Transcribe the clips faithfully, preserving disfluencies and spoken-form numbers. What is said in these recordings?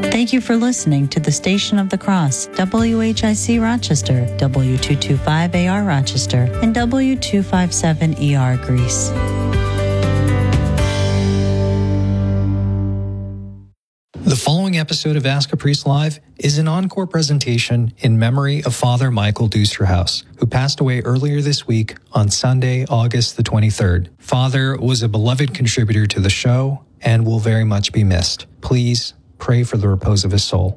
Thank you for listening to the Station of the Cross, W H I C Rochester, W two twenty-five A R Rochester, and W two fifty-seven E R Greece. The following episode of Ask a Priest Live is an encore presentation in memory of Father Michael Dusterhouse, who passed away earlier this week on Sunday, August the twenty-third. Father was a beloved contributor to the show and will very much be missed. Please pray for the repose of his soul.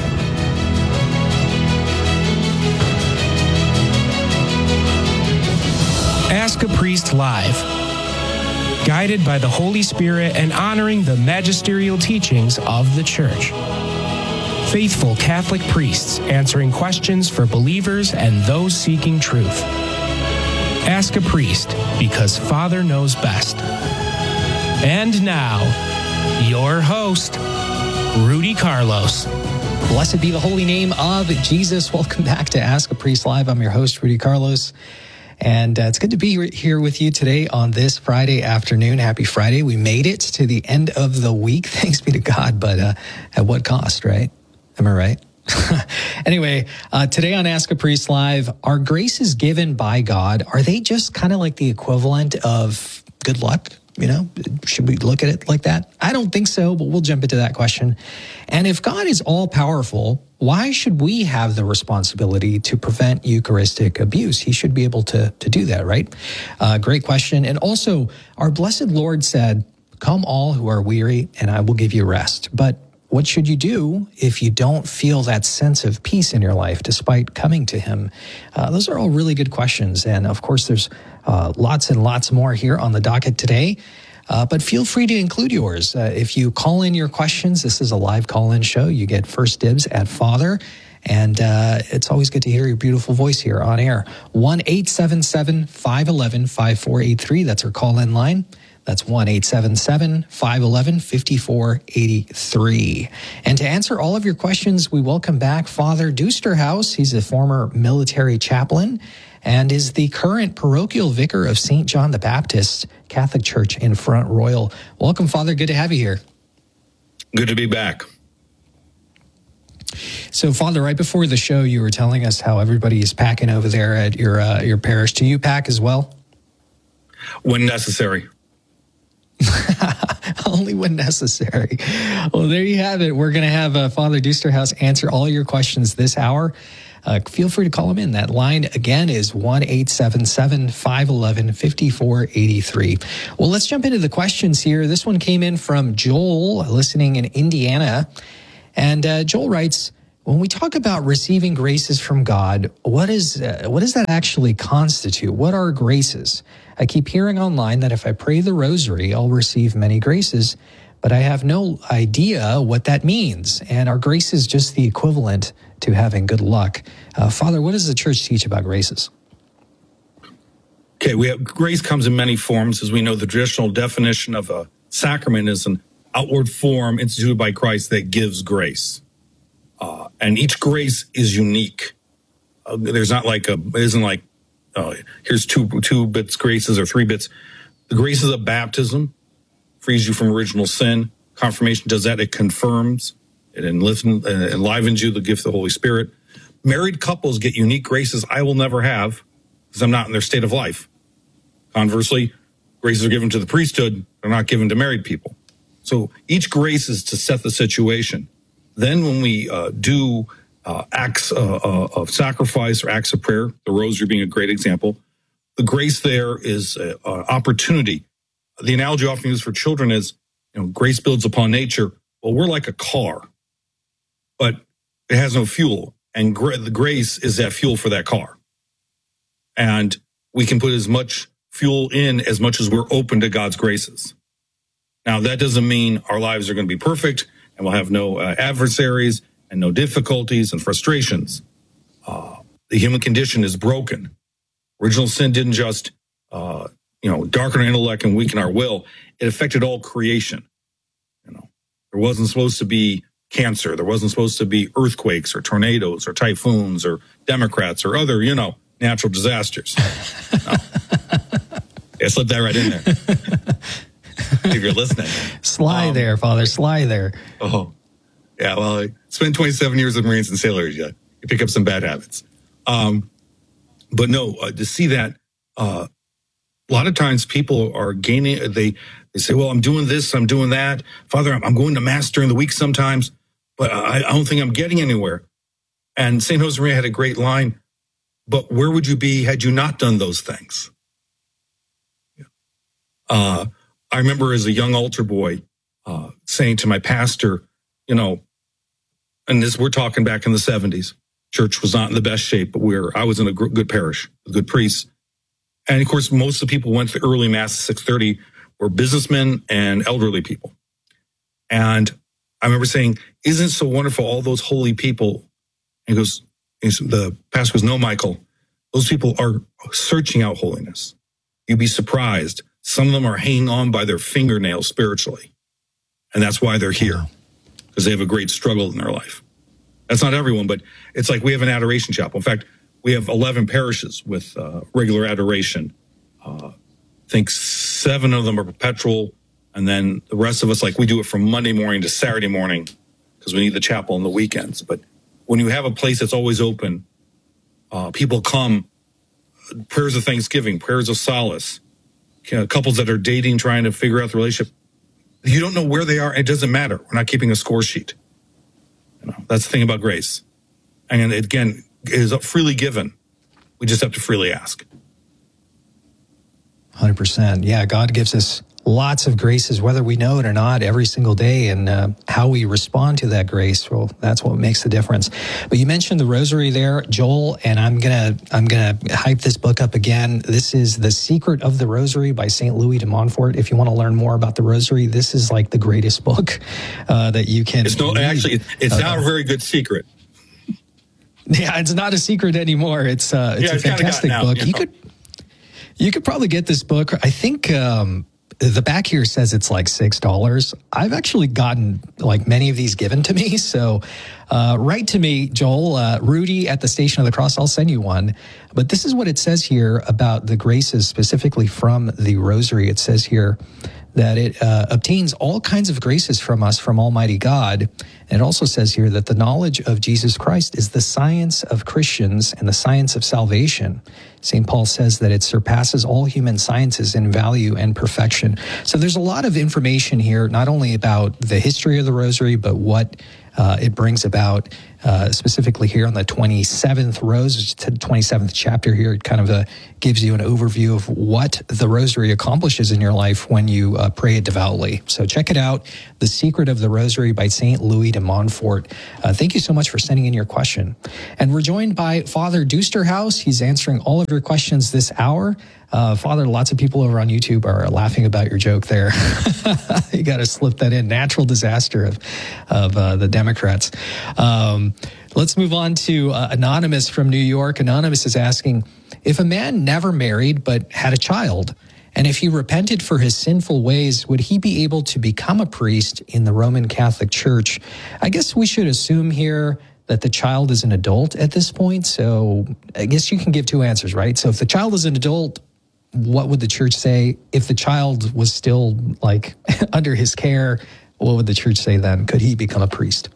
Ask a Priest Live. Guided by the Holy Spirit and honoring the magisterial teachings of the Church. Faithful Catholic priests answering questions for believers and those seeking truth. Ask a Priest, because Father knows best. And now, your host, Rudy Carlos. Blessed be the holy name of Jesus. Welcome back to Ask a Priest Live. I'm your host, Rudy Carlos. And uh, it's good to be here with you today on this Friday afternoon. Happy Friday. We made it to the end of the week. Thanks be to God. But uh, at what cost, right? Am I right? Anyway, uh, today on Ask a Priest Live, are graces given by God, are they just kind of like the equivalent of good luck? You know, should we look at it like that? I don't think so, but we'll jump into that question. And if God is all powerful, why should we have the responsibility to prevent Eucharistic abuse? He should be able to, to do that, right? Uh, great question. And also, our blessed Lord said, "Come all who are weary, and I will give you rest." But what should you do if you don't feel that sense of peace in your life despite coming to him? Uh, those are all really good questions. And of course, there's uh, lots and lots more here on the docket today. Uh, but feel free to include yours. Uh, if you call in your questions, this is a live call-in show. You get first dibs at Father. And uh, it's always good to hear your beautiful voice here on air. one eight seven seven, five one one, five four eight three. That's our call-in line. That's one eight seven seven, five one one, five four eight three. And to answer all of your questions, we welcome back Father Dusterhouse. He's a former military chaplain and is the current parochial vicar of Saint John the Baptist Catholic Church in Front Royal. Welcome, Father. Good to have you here. Good to be back. So, Father, right before the show, you were telling us how everybody is packing over there at your uh, your parish. Do you pack as well? When necessary. Only when necessary. Well, there you have it. We're going to have uh, Father Dusterhouse answer all your questions this hour. Uh, feel free to call him in. That line, again, is one eight seven seven, five one one, five four eight three. Well, let's jump into the questions here. This one came in from Joel, listening in Indiana. And uh, Joel writes, when we talk about receiving graces from God, what is uh, what does that actually constitute? What are graces? I keep hearing online that if I pray the rosary, I'll receive many graces, but I have no idea what that means. And are graces just the equivalent to having good luck? Uh, Father, what does the church teach about graces? Okay, we have grace comes in many forms. As we know, the traditional definition of a sacrament is an outward form instituted by Christ that gives grace. Uh, and each grace is unique. Uh, there's not like a, it isn't like, uh, here's two two bits graces or three bits. The graces of baptism frees you from original sin. Confirmation does that. It confirms, it enlivens, uh, enlivens you, the gift of the Holy Spirit. Married couples get unique graces I will never have because I'm not in their state of life. Conversely, graces are given to the priesthood. They're not given to married people. So each grace is to set the situation. Then when we uh, do uh, acts uh, uh, of sacrifice or acts of prayer, the rosary being a great example, the grace there is an opportunity. The analogy often used for children is, you know, grace builds upon nature. Well, we're like a car, but it has no fuel. And gra- the grace is that fuel for that car. And we can put as much fuel in as much as we're open to God's graces. Now, that doesn't mean our lives are going to be perfect and we'll have no uh, adversaries and no difficulties and frustrations. Uh, the human condition is broken. Original sin didn't just, uh, you know, darken our intellect and weaken our will. It affected all creation. You know, there wasn't supposed to be cancer. There wasn't supposed to be earthquakes or tornadoes or typhoons or Democrats or other, you know, natural disasters. No. Yeah, slip that right in there. If you're listening. Sly um, there, Father, sly there. Oh, Yeah, well, I spent twenty-seven years with Marines and sailors. Yeah, you pick up some bad habits. Um, but no, uh, to see that, uh, a lot of times people are gaining, they, they say, well, I'm doing this, I'm doing that. Father, I'm, I'm going to Mass during the week sometimes, but I, I don't think I'm getting anywhere. And Saint Josemaria had a great line, but where would you be had you not done those things? Uh, I remember as a young altar boy uh, saying to my pastor, you know, and this, we're talking back in the seventies, church was not in the best shape, but we were, I was in a good parish, a good priest. And of course, most of the people who went to the early Mass at six thirty were businessmen and elderly people. And I remember saying, isn't it so wonderful, all those holy people? And he goes, the pastor goes, no, Michael, those people are searching out holiness. You'd be surprised. Some of them are hanging on by their fingernails spiritually. And that's why they're here, because they have a great struggle in their life. That's not everyone, but it's like we have an adoration chapel. In fact, we have eleven parishes with uh, regular adoration. Uh, I think seven of them are perpetual. And then the rest of us, like we do it from Monday morning to Saturday morning because we need the chapel on the weekends. But when you have a place that's always open, uh, people come, prayers of thanksgiving, prayers of solace, you know, couples that are dating, trying to figure out the relationship. You don't know where they are. It doesn't matter. We're not keeping a score sheet. You know, that's the thing about grace. And again, it is freely given. We just have to freely ask. one hundred percent. Yeah, God gives us lots of graces, whether we know it or not, every single day, and uh, how we respond to that grace, well, that's what makes the difference. But you mentioned the Rosary there, Joel, and I'm gonna I'm gonna hype this book up again. This is The Secret of the Rosary by Saint Louis de Montfort. If you want to learn more about the Rosary, this is like the greatest book uh, that you can. It's no, read. actually, it's uh, not a very good secret. Yeah, it's not a secret anymore. It's uh, it's yeah, a it's fantastic out, book. you, know? You could you could probably get this book. I think. Um, The back here says it's like six dollars. I've actually gotten like many of these given to me. So uh, write to me, Joel, uh, Rudy at the Station of the Cross. I'll send you one. But this is what it says here about the graces specifically from the Rosary. It says here that it uh, obtains all kinds of graces from us from Almighty God. And it also says here that the knowledge of Jesus Christ is the science of Christians and the science of salvation. Saint Paul says that it surpasses all human sciences in value and perfection. So there's a lot of information here, not only about the history of the Rosary, but what uh, it brings about, uh, specifically here on the twenty-seventh Rose, the twenty-seventh chapter here. It kind of uh, gives you an overview of what the Rosary accomplishes in your life when you uh, pray it devoutly. So check it out, The Secret of the Rosary by Saint Louis de Montfort. Uh, thank you so much for sending in your question. And we're joined by Father Dusterhouse. He's answering all of your questions this hour. Uh, Father, lots of people over on YouTube are laughing about your joke there. You got to slip that in. Natural disaster of, of uh, the Democrats. Um, let's move on to uh, Anonymous from New York. Anonymous is asking, if a man never married but had a child, and if he repented for his sinful ways, would he be able to become a priest in the Roman Catholic Church? I guess we should assume here that the child is an adult at this point. So I guess you can give two answers, right? So if the child is an adult, what would the church say? If the child was still like under his care, what would the church say then? Could he become a priest?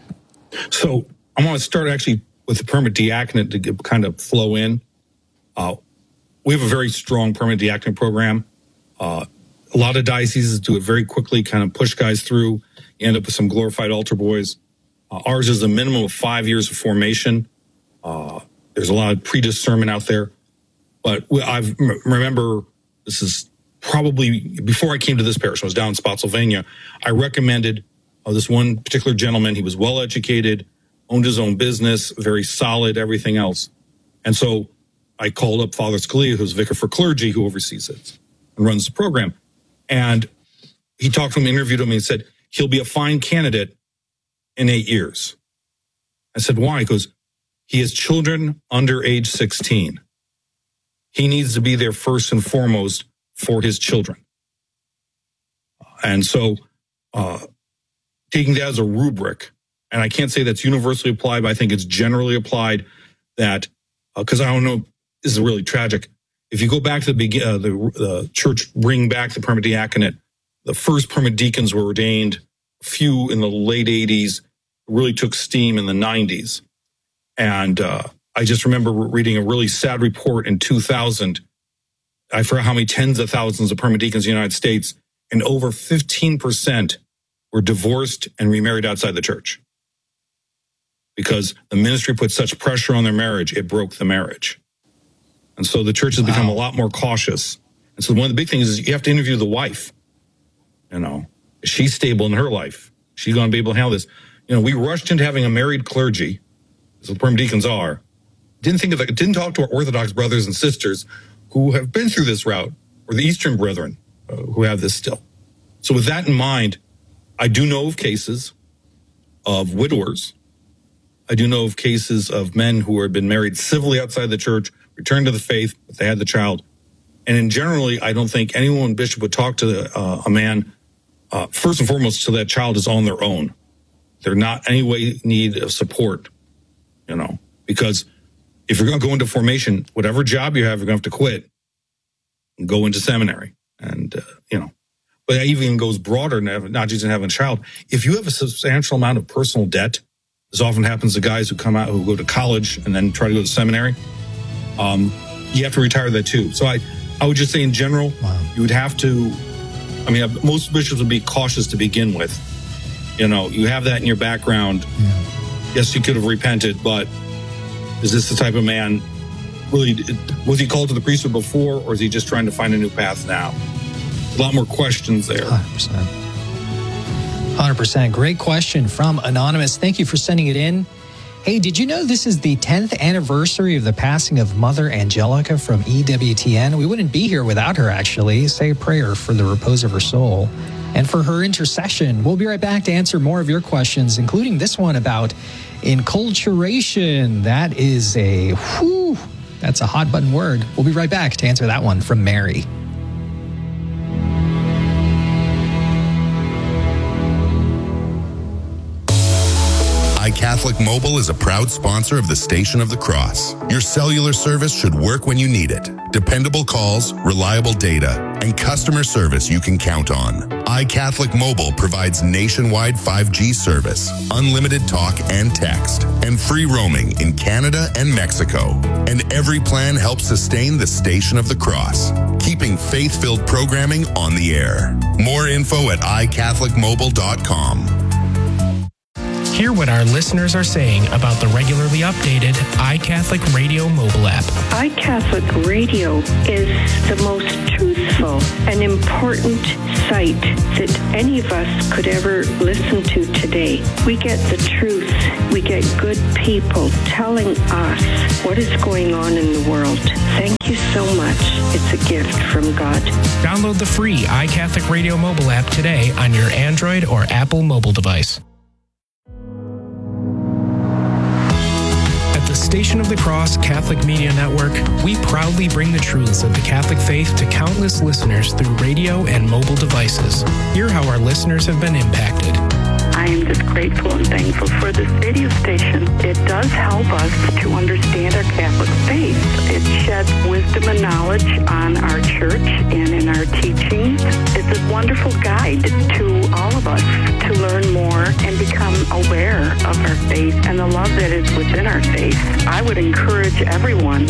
So I want to start actually with the permanent diaconate to get, kind of flow in. Uh, we have a very strong permanent diaconate program. Uh, a lot of dioceses do it very quickly, kind of push guys through. You end up with some glorified altar boys. Uh, ours is a minimum of five years of formation. Uh, there's a lot of pre-discernment out there. But I remember, this is probably before I came to this parish, I was down in Spotsylvania. I recommended uh, this one particular gentleman. He was well-educated, owned his own business, very solid, everything else. And so I called up Father Scalia, who's vicar for clergy, who oversees it and runs the program. And he talked to him, interviewed him, and he said, he'll be a fine candidate in eight years. I said, why? He goes, he has children under age sixteen. He needs to be there first and foremost for his children. And so uh, taking that as a rubric, and I can't say that's universally applied, but I think it's generally applied that, because uh, I don't know, this is really tragic. If you go back to the begin, uh, the, the church bring back the permanent diaconate, the first permanent deacons were ordained, a few in the late eighties, really took steam in the nineties. And uh, I just remember reading a really sad report in two thousand. I forgot how many tens of thousands of permanent deacons in the United States, and over fifteen percent were divorced and remarried outside the church. Because the ministry put such pressure on their marriage, it broke the marriage. And so the church has wow. become a lot more cautious. And so one of the big things is you have to interview the wife. You know, is she stable in her life? Is she going to be able to handle this? You know, we rushed into having a married clergy, as the permanent deacons are. Didn't think of it, didn't talk to our Orthodox brothers and sisters who have been through this route, or the Eastern brethren uh, who have this still. So with that in mind, I do know of cases of widowers. I do know of cases of men who had been married civilly outside the church, returned to the faith, but they had the child. And in generally, I don't think anyone, Bishop, would talk to uh, a man, uh, first and foremost, till that child is on their own. They're not any way in need of support, you know, because if you're going to go into formation, whatever job you have, you're going to have to quit and go into seminary. And, uh, you know, but that even goes broader than not just in having a child. If you have a substantial amount of personal debt, this often happens to guys who come out, who go to college and then try to go to seminary, um, you have to retire that too. So I, I would just say in general, wow. you would have to, I mean, most bishops would be cautious to begin with. You know, you have that in your background. Yeah. Yes, you could have repented, but is this the type of man, really, was he called to the priesthood before, or is he just trying to find a new path now? A lot more questions there. one hundred percent. one hundred percent. Great question from Anonymous. Thank you for sending it in. Hey, did you know this is the tenth anniversary of the passing of Mother Angelica from E W T N? We wouldn't be here without her, actually. Say a prayer for the repose of her soul and for her intercession. We'll be right back to answer more of your questions, including this one about enculturation. That is a, whew, that's a hot button word. We'll be right back to answer that one from Mary. iCatholic Mobile is a proud sponsor of the Station of the Cross. Your cellular service should work when you need it. Dependable calls, reliable data, and customer service you can count on. iCatholic Mobile provides nationwide five G service, unlimited talk and text, and free roaming in Canada and Mexico. And every plan helps sustain the Station of the Cross, keeping faith-filled programming on the air. More info at i catholic mobile dot com. Hear what our listeners are saying about the regularly updated iCatholic Radio mobile app. iCatholic Radio is the most truthful and important site that any of us could ever listen to today. We get the truth. We get good people telling us what is going on in the world. Thank you so much. It's a gift from God. Download the free iCatholic Radio mobile app today on your Android or Apple mobile device. Station of the Cross Catholic Media Network, we proudly bring the truths of the Catholic faith to countless listeners through radio and mobile devices. Hear how our listeners have been impacted. I am just grateful and thankful for this radio station. It does help us to understand our Catholic faith. It sheds wisdom and knowledge on our church and in our teachings. It's a wonderful guide to all of us to learn more and become aware of our faith and the love that is within our faith. I would encourage everyone